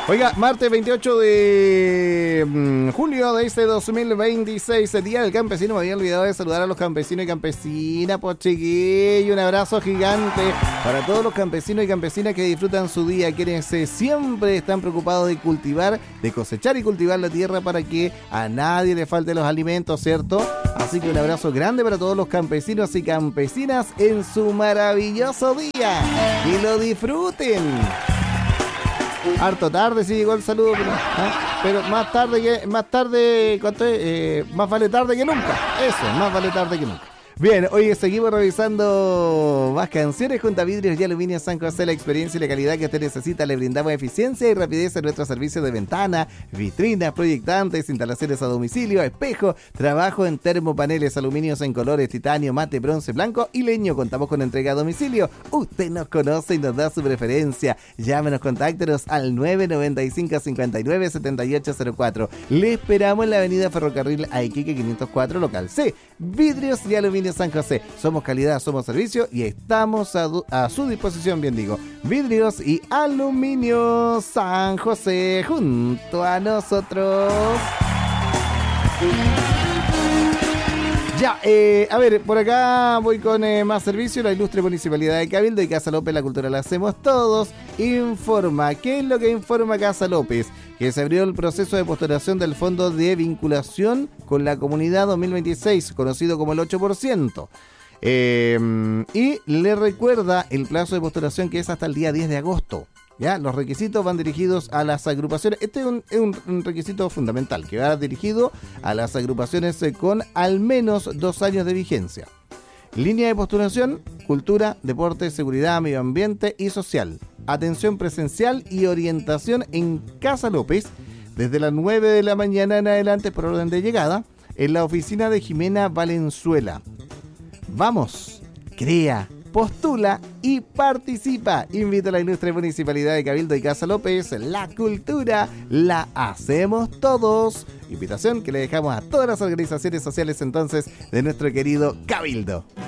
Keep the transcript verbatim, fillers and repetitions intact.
Oiga, martes veintiocho de mm, julio de este dos mil veintiséis, el Día del Campesino. Me había olvidado de saludar a los campesinos y campesinas, pues chiquillo, un abrazo gigante para todos los campesinos y campesinas que disfrutan su día, quienes eh, siempre están preocupados de cultivar, de cosechar y cultivar la tierra para que a nadie le falte los alimentos, ¿cierto? Así que un abrazo grande para todos los campesinos y campesinas en su maravilloso día. ¡Que lo disfruten! Harto tarde sí llegó el saludo, pero, ¿eh? pero más tarde que más tarde, ¿cuánto es? Eh, más vale tarde que nunca. Eso, más vale tarde que nunca. Bien, hoy seguimos revisando más canciones junto a Vidrios y Aluminio San José. La experiencia y la calidad que usted necesita. Le brindamos eficiencia y rapidez en nuestro servicio de ventana, vitrinas, proyectantes, instalaciones a domicilio, espejo, trabajo en termopaneles, aluminios en colores, titanio, mate, bronce, blanco y leño. Contamos con entrega a domicilio. Usted nos conoce y nos da su preferencia. Llámenos, contáctenos al nueve nueve cinco, cincuenta y nueve, setenta y ocho cero cuatro. Le esperamos en la avenida Ferrocarril a Iquique quinientos cuatro, local C. Vidrios y Aluminio San José. Somos calidad, somos servicio y estamos a, a su disposición, bien digo. Vidrios y Aluminio San José junto a nosotros. Ya, eh, a ver, por acá voy con eh, más servicio. La ilustre Municipalidad de Cabildo y Casa López, la cultura la hacemos todos. Informa, ¿qué es lo que informa Casa López? Que se abrió el proceso de postulación del Fondo de Vinculación con la Comunidad dos mil veintiséis, conocido como el ocho por ciento. Eh, y le recuerda el plazo de postulación, que es hasta el día diez de agosto. ¿Ya? Los requisitos van dirigidos a las agrupaciones. Este es un, es un, un requisito fundamental, que va dirigido a las agrupaciones con al menos dos años de vigencia. Línea de postulación: cultura, deporte, seguridad, medio ambiente y social. Atención presencial y orientación en Casa López desde las nueve de la mañana en adelante por orden de llegada en la oficina de Jimena Valenzuela. Vamos, crea, postula y participa. Invita a la ilustre Municipalidad de Cabildo y Casa López. La cultura la hacemos todos. Invitación que le dejamos a todas las organizaciones sociales entonces de nuestro querido Cabildo.